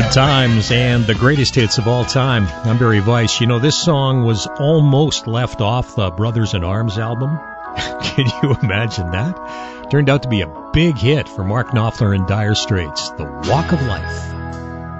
Good times and the greatest hits of all time. I'm Barry Weiss. You know, this song was almost left off the Brothers in Arms album. Can you imagine that? Turned out to be a big hit for Mark Knopfler and Dire Straits, The Walk of Life.